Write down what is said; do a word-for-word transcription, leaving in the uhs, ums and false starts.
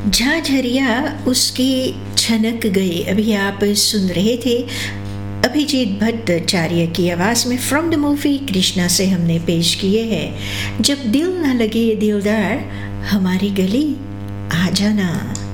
झाझरिया उसकी छनक गई। अभी आप सुन रहे थे अभिजीत भट्टाचार्य की आवाज़ में फ्रॉम द मूवी कृष्णा से हमने पेश किए हैं जब दिल न लगे दिलदार हमारी गली आ जाना।